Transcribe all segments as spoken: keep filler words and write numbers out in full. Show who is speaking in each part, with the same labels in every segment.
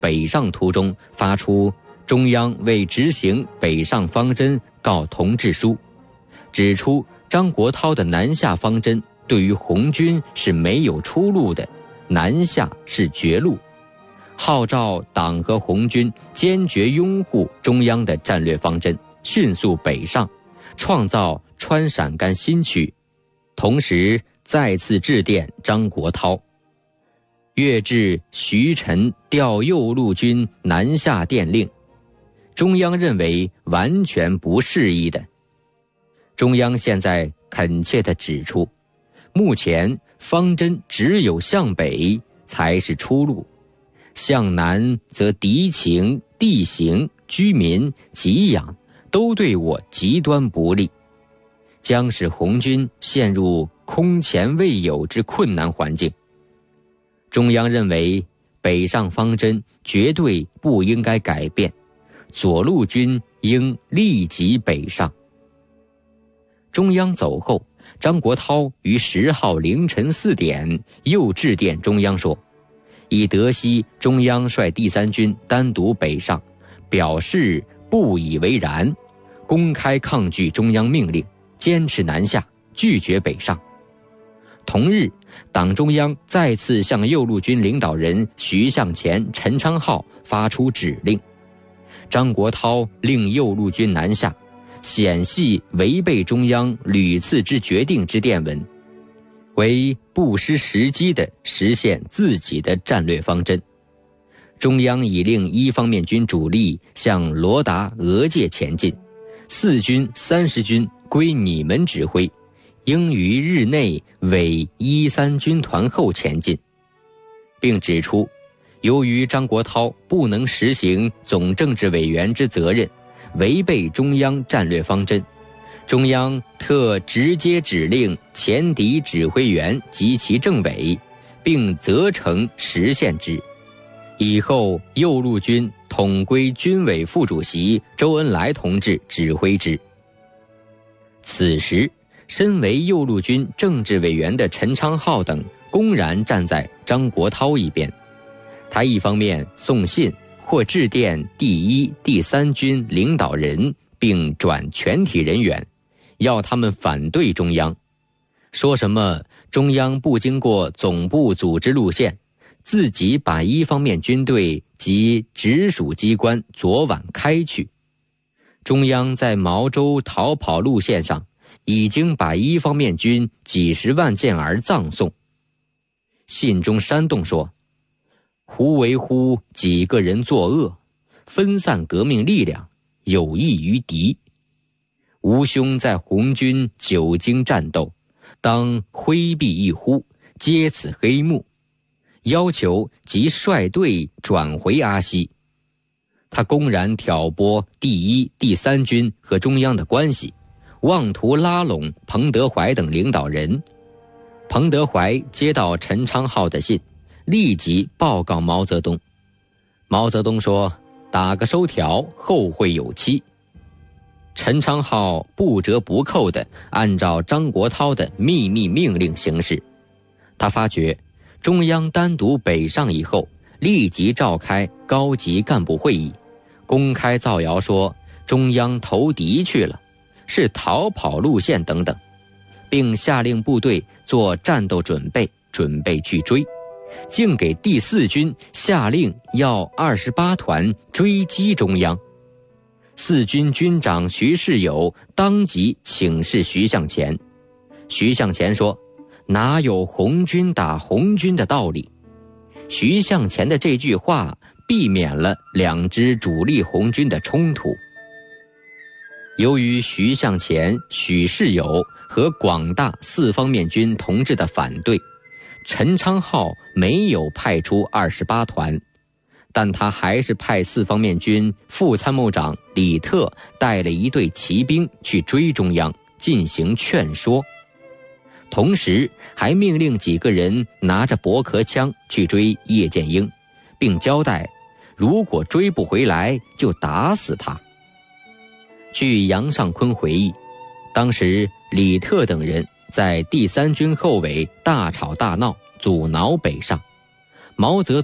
Speaker 1: 北上途中发出中央为执行北上方针告同志书，指出张国焘的南下方针对于红军是没有出路的，南下是绝路，号召党和红军坚决拥护中央的战略方针，迅速北上，创造川陕甘新区。同时再次致电张国焘，阅至徐陈调右路军南下电令，中央认为完全不适宜的。中央现在恳切地指出，目前方针只有向北才是出路，向南则敌情、地形、居民、给养都对我极端不利，将使红军陷入空前未有之困难环境。中央认为北上方针绝对不应该改变，左路军应立即北上。中央走后，张国焘于十号凌晨四点又致电中央说，已得悉中央率第三军单独北上，表示不以为然，公开抗拒中央命令，坚持南下，拒绝北上。同日，党中央再次向右路军领导人徐向前、陈昌浩发出指令，张国焘令右路军南下，显系违背中央屡次之决定之电文，为不失时机地实现自己的战略方针。中央已令一方面军主力向罗达、俄界前进，四军、三十军归你们指挥，应于日内委一三军团后前进，并指出，由于张国焘不能实行总政治委员之责任，违背中央战略方针，中央特直接指令前敌指挥员及其政委，并责成实现之。以后右路军统归军委副主席周恩来同志指挥之。此时，身为右路军政治委员的陈昌浩等公然站在张国焘一边，他一方面送信或致电第一、第三军领导人，并转全体人员，要他们反对中央，说什么中央不经过总部组织路线，自己把一方面军队及直属机关昨晚开去。中央在毛州逃跑路线上已经把一方面军几十万健儿葬送。信中煽动说，胡为乎几个人作恶，分散革命力量，有益于敌。吾兄在红军久经战斗，当挥臂一呼，揭此黑幕，要求即率队转回阿西。他公然挑拨第一、第三军和中央的关系，妄图拉拢彭德怀等领导人。彭德怀接到陈昌浩的信，立即报告毛泽东。毛泽东说，打个收条，后会有期。陈昌浩不折不扣地按照张国焘的秘密命令行事。他发觉中央单独北上以后，立即召开高级干部会议，公开造谣说中央投敌去了，是逃跑路线等等，并下令部队做战斗准备，准备去追，竟给第四军下令要二十八团追击中央。四军军长徐世友当即请示徐向前，徐向前说，哪有红军打红军的道理？徐向前的这句话避免了两支主力红军的冲突。由于徐向前、许世友和广大四方面军同志的反对，陈昌浩没有派出二十八团，但他还是派四方面军副参谋长李特带了一队骑兵去追中央，进行劝说。同时还命令几个人拿着驳壳枪去追叶剑英，并交代如果追不回来就打死他。据杨尚昆回忆，当时李特等人在第三军后尾大吵大闹，阻挠北上。毛泽东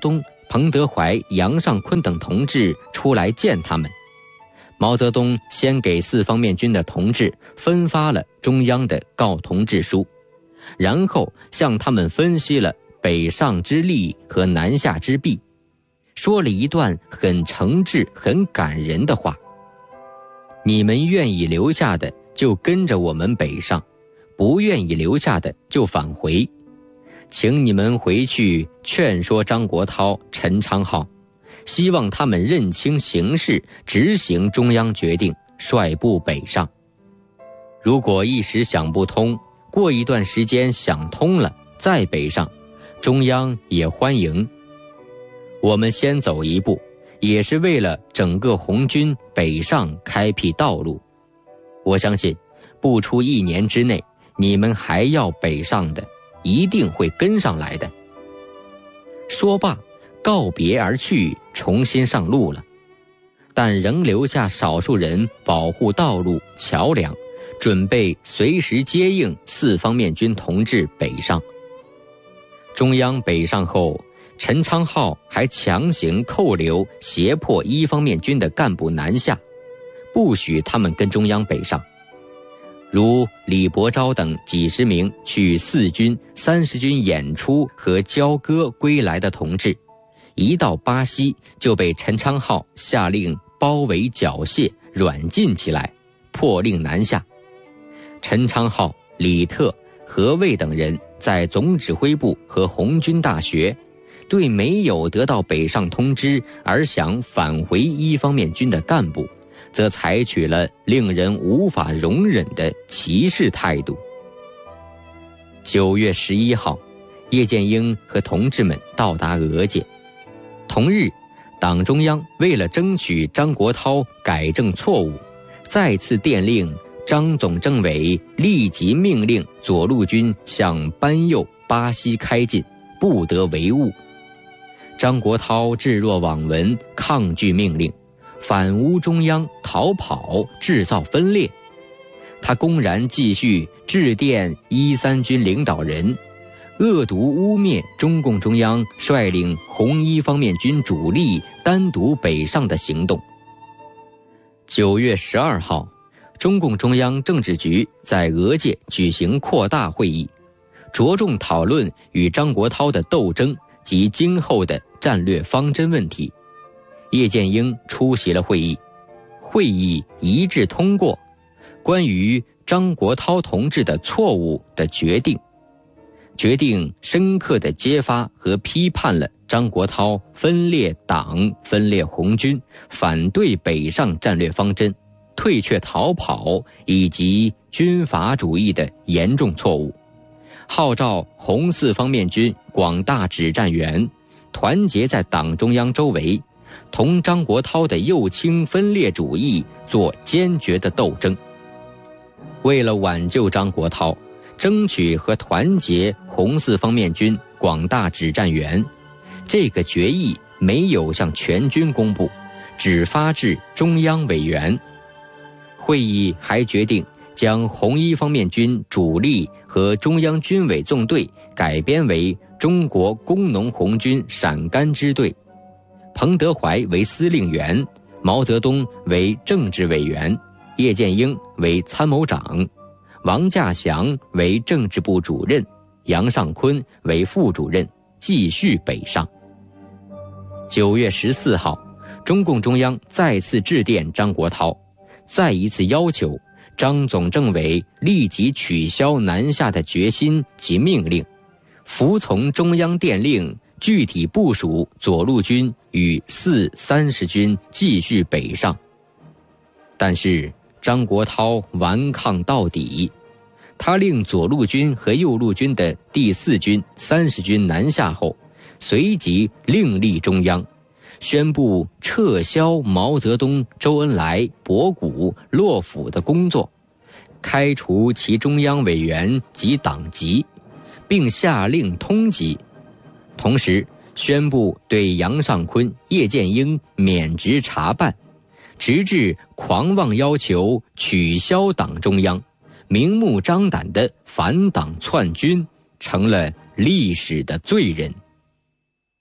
Speaker 1: 彭德怀、杨尚昆等同志出来见他们。毛泽东先给四方面军的同志分发了中央的告同志书，然后向他们分析了北上之利和南下之弊，说了一段很诚挚、很感人的话：你们愿意留下的就跟着我们北上，不愿意留下的就返回。请你们回去劝说张国焘、陈昌浩，希望他们认清形势，执行中央决定，率部北上。如果一时想不通，过一段时间想通了再北上，中央也欢迎。我们先走一步，也是为了整个红军北上开辟道路。我相信不出一年之内，你们还要北上的，一定会跟上来的。说罢，告别而去，重新上路了，但仍留下少数人保护道路、桥梁，准备随时接应四方面军同志北上。中央北上后，陈昌浩还强行扣留、胁迫一方面军的干部南下，不许他们跟中央北上。如李伯钊等几十名去四军、三十军演出和交割归来的同志，一到巴西就被陈昌浩下令包围缴械，软禁起来，迫令南下。陈昌浩、李特、何卫等人在总指挥部和红军大学，对没有得到北上通知而想返回一方面军的干部，则采取了令人无法容忍的歧视态度。九月十一号，叶剑英和同志们到达俄界。同日，党中央为了争取张国焘改正错误，再次电令张总政委立即命令左路军向班右、巴西开进，不得违误。张国焘置若罔闻，抗拒命令，反诬中央，逃跑，制造分裂。他公然继续致电一三军领导人，恶毒污蔑中共中央率领红一方面军主力单独北上的行动。九月十二号，中共中央政治局在俄界举行扩大会议，着重讨论与张国焘的斗争及今后的战略方针问题。叶剑英出席了会议，会议一致通过关于张国焘同志的错误的决定，决定深刻地揭发和批判了张国焘分裂党、分裂红军、反对北上战略方针、退却逃跑以及军阀主义的严重错误，号召红四方面军广大指战员团结在党中央周围，同张国焘的右倾分裂主义做坚决的斗争。为了挽救张国焘，争取和团结红四方面军广大指战员，这个决议没有向全军公布，只发至中央委员。会议还决定将红一方面军主力和中央军委纵队改编为中国工农红军陕甘支队，彭德怀为司令员，毛泽东为政治委员，叶剑英为参谋长，王稼祥为政治部主任，杨尚昆为副主任，继续北上。九月十四号，中共中央再次致电张国焘，再一次要求张总政委立即取消南下的决心及命令，服从中央电令，具体部署左路军与四三十军继续北上。但是张国焘顽抗到底，他令左路军和右路军的第四军、三十军南下后，随即另立中央，宣布撤销毛泽东、周恩来、博古、洛甫的工作，开除其中央委员及党籍，并下令通缉。同时宣布对杨尚昆、叶剑英免职查办，直至狂妄要求取消党中央，明目张胆的反党篡军，成了历史的罪人。